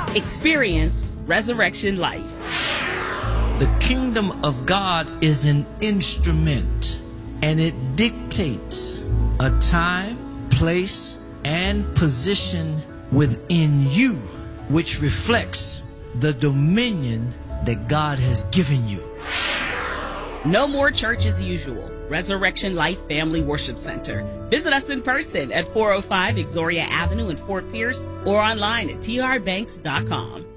Experience Resurrection Life. The kingdom of God is an instrument, and it dictates a time, place, and position within you, which reflects the dominion that God has given you. No more church as usual. Resurrection Life Family Worship Center. Visit us in person at 405 Exoria Avenue in Fort Pierce or online at trbanks.com.